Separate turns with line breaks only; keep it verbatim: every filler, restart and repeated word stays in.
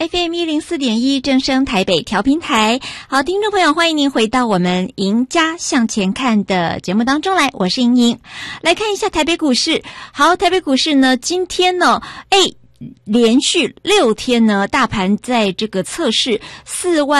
F M 一零四点一正声台北调频台。好，听众朋友，欢迎您回到我们赢家向前看的节目当中来，我是莹莹。来看一下台北股市。好，台北股市呢，今天呢，哎，连续六天呢，大盘在这个测试四万